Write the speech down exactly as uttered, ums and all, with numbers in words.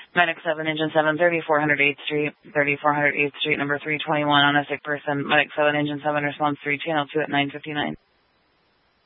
Medic seven, Engine seven, thirty-four hundred eighth Street, thirty-four hundred eighth Street, number three twenty-one on a sick person. Medic seven, Engine seven, response three, channel two at nine fifty-nine.